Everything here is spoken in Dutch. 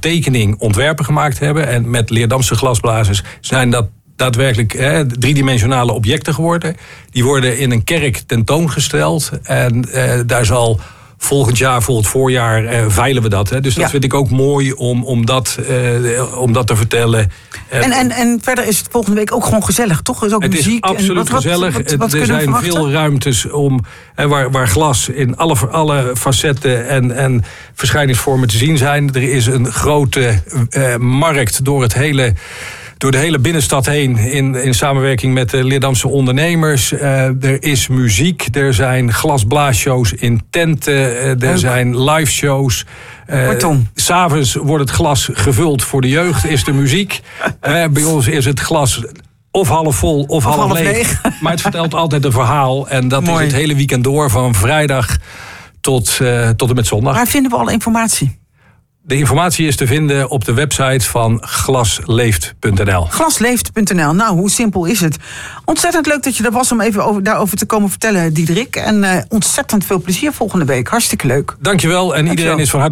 tekening ontwerpen gemaakt hebben. En met Leerdamse glasblazers zijn dat daadwerkelijk driedimensionale objecten geworden. Die worden in een kerk tentoongesteld. En daar zal volgend voorjaar veilen we dat. Hè. Dus dat vind ik ook mooi om dat te vertellen. En verder is het volgende week ook gewoon gezellig, toch? Is ook het muziek. Is absoluut gezellig. Er zijn veel ruimtes waar glas in alle facetten en verschijningsvormen te zien zijn. Er is een grote markt door de hele binnenstad heen in samenwerking met de Leerdamse ondernemers. Er is muziek, er zijn glasblaasshows in tenten, er zijn live shows. 's Avonds wordt het glas gevuld voor de jeugd, is de muziek. Bij ons is het glas of half vol of half leeg. Maar het vertelt altijd een verhaal. En dat is het hele weekend door, van vrijdag tot en met zondag. Waar vinden we alle informatie? De informatie is te vinden op de website van glasleeft.nl. Glasleeft.nl. Nou, hoe simpel is het? Ontzettend leuk dat je er was om even daarover te komen vertellen, Diederik. En ontzettend veel plezier volgende week. Hartstikke leuk. Dankjewel. En iedereen is van harte